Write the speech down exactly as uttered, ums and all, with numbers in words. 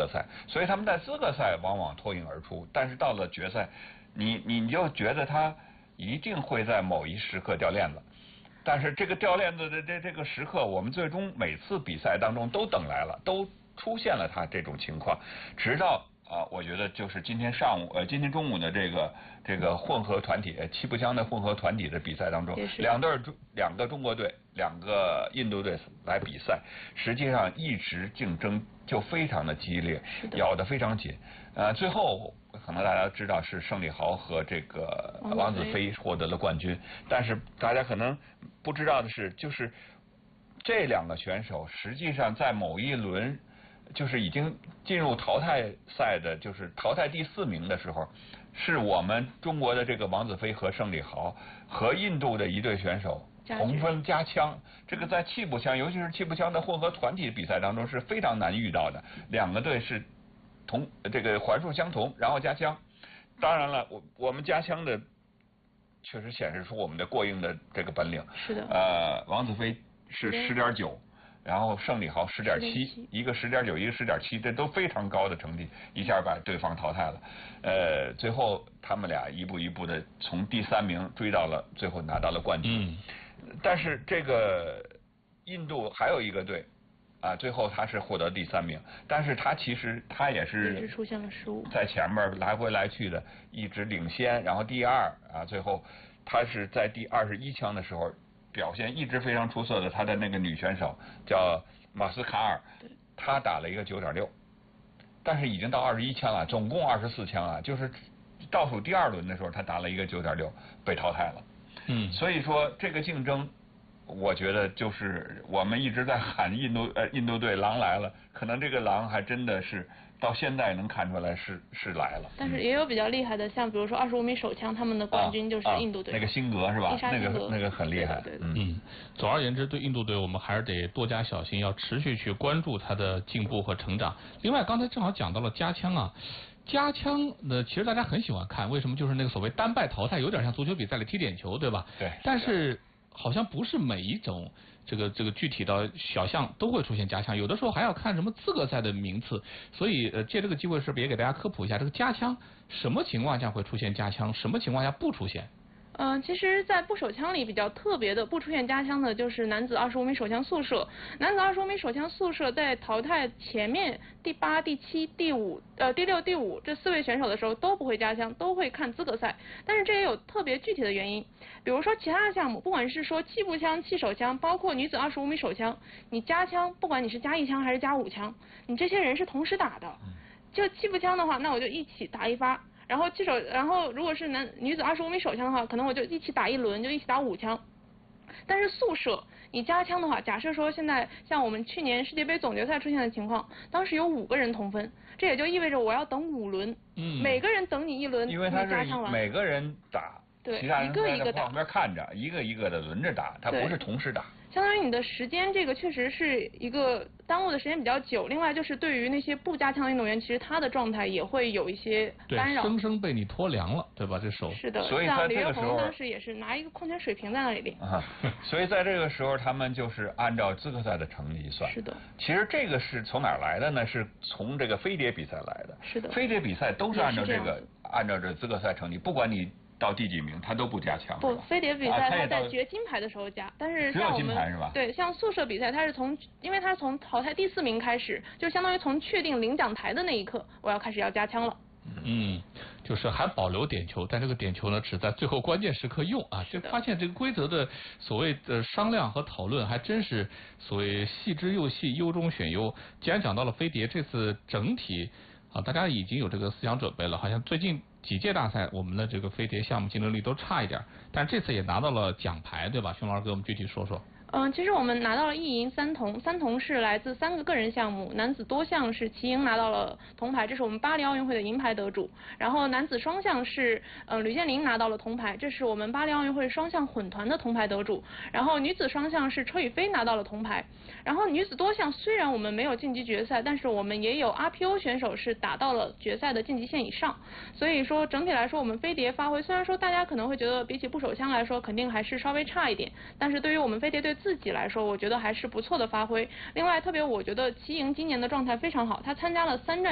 格赛，所以他们在资格赛往往脱颖而出，但是到了决赛，你你就觉得他一定会在某一时刻掉链子。但是这个掉链子的这这个时刻，我们最终每次比赛当中都等来了，都出现了他这种情况，直到啊，我觉得就是今天上午呃，今天中午的这个这个混合团体气步枪的混合团体的比赛当中，两队中两个中国队，两个印度队来比赛，实际上一直竞争就非常的激烈，咬得非常紧。呃，最后可能大家知道是胜利豪和这个王子飞获得了冠军，但是大家可能不知道的是，就是这两个选手实际上在某一轮。就是已经进入淘汰赛的，就是淘汰第四名的时候，是我们中国的这个王子飞和胜利豪和印度的一队选手同分加枪。这个在气步枪，尤其是气步枪的混合团体比赛当中是非常难遇到的。两个队是同这个环数相同，然后加枪。当然了，我我们加枪的确实显示出我们的过硬的这个本领。 是的。 呃，王子飞是十点九。然后胜利豪十点七，一个十点九，一个十点七，这都非常高的成绩，一下把对方淘汰了。呃，最后他们俩一步一步的从第三名追到了，最后拿到了冠军。嗯。但是这个印度还有一个队，啊，最后他是获得第三名，但是他其实他也是一直出现了失误， 在前面来回来去的，一直领先，然后第二啊，最后他是在第二十一枪的时候。表现一直非常出色的，他的那个女选手叫马斯卡尔，她打了一个九点六，但是已经到二十一枪了，总共二十四枪啊，就是倒数第二轮的时候，她打了一个九点六，被淘汰了。 嗯， 所以说这个竞争，我觉得就是我们一直在喊印度呃印度队狼来了，可能这个狼还真的是。到现在能看出来是是来了， 但是也有比较厉害的，像比如说二十五米手枪，他们的冠军就是印度队、 啊啊，那个辛格是吧？ 那个那个很厉害。 对对对嗯，总而言之，对印度队我们还是得多加小心，要持续去关注他的进步和成长。另外，刚才正好讲到了加枪啊，加枪呢，其实大家很喜欢看，为什么？就是那个所谓单败淘汰，有点像足球比赛里踢点球，对吧？ 对。 但是好像不是每一种。这个这个具体的小项都会出现加枪，有的时候还要看什么资格赛的名次，所以呃借这个机会是不是也给大家科普一下这个加枪什么情况下会出现加枪，什么情况下不出现？ 嗯、呃，其实，在步手枪里比较特别的不出现加枪的，就是男子二十五米手枪速射。男子二十五米手枪速射在淘汰前面第八、第七、第五、呃第六、第五这四位选手的时候都不会加枪，都会看资格赛。但是这也有特别具体的原因，比如说其他的项目，不管是说气步枪、气手枪，包括女子二十五米手枪，你加枪，不管你是加一枪还是加五枪，你这些人是同时打的。就气步枪的话，那我就一起打一发。然后气手，然后如果是男女子二十五米手枪的话，可能我就一起打一轮，就一起打五枪。但是速射，你加枪的话，假设说现在像我们去年世界杯总决赛出现的情况，当时有五个人同分，这也就意味着我要等五轮， 嗯， 每个人等你一轮， 因为他是每个人打， 对， 其他人一个一个打， 旁边看着，一个一个的轮着打，他不是同时打。 相当于你的时间，这个确实是一个耽误的时间比较久。另外就是对于那些不加强的运动员，其实他的状态也会有一些干扰。 对，生生被你拖凉了，对吧？这手。 是的， 所以像李岳宏当时也是拿一个矿泉水瓶在那里练。 啊，所以在这个时候，他们就是按照资格赛的成绩算。 是的。 其实这个是从哪儿来的呢？是从这个飞碟比赛来的。 是的。 飞碟比赛都是按照这个，按照这资格赛成绩，不管你。到第几名，他都不加强。 不，飞碟比赛他在决金牌的时候加，但是像我们对像速射比赛，他是从，因为他是从淘汰第四名开始，就相当于从确定领奖台的那一刻，我要开始要加枪了。 嗯，就是还保留点球，但这个点球呢，只在最后关键时刻用啊。就发现这个规则的所谓的商量和讨论，还真是所谓细之又细，优中选优。既然讲到了飞碟，这次整体啊，大家已经有这个思想准备了，好像最近。几届大赛，我们的这个飞碟项目竞争力都差一点，但这次也拿到了奖牌，对吧？熊老师给我们具体说说。 嗯，其实我们拿到了一银三铜，三铜是来自三个个人项目，男子多项是齐莹拿到了铜牌，这是我们巴黎奥运会的银牌得主。然后男子双项是呃吕建林拿到了铜牌，这是我们巴黎奥运会双项混团的铜牌得主。然后女子双项是车宇飞拿到了铜牌。然后女子多项虽然我们没有晋级决赛，但是我们也有 R P O 选手是打到了决赛的晋级线以上。所以说整体来说，我们飞碟发挥虽然说大家可能会觉得比起步手枪来说肯定还是稍微差一点，但是对于我们飞碟队自己来说，我觉得还是不错的发挥。另外，特别我觉得齐莹今年的状态非常好，她参加了三战。